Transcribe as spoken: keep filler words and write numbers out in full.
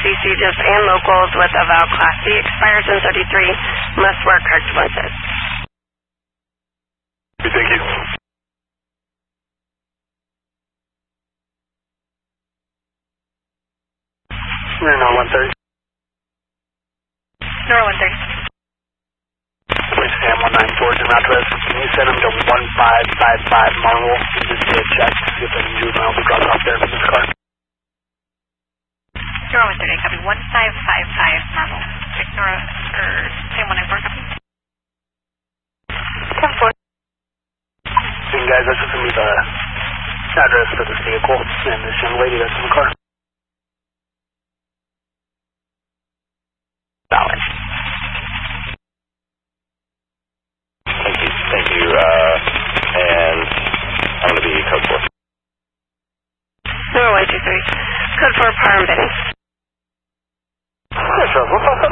just and locals with a Val Class C expires in thirty-three must wear correct lenses. Thank you. Nora one thirty. Nora one thirty. Wait, Sam one nine four, do not rest. Can you send him to one five five five Marvel? You just did check to see if any juvenile will be dropped off there from this car. Nora one thirty, copy one five five five Marvel. Nora, or Sam one nine four, copy. ten four. And guys, that's just going to be the address for this vehicle and this young lady that's in the car. Solid. Thank you. Thank you. Uh, and I'm going to be code four. Nora one two three. Code four, Power and Benny.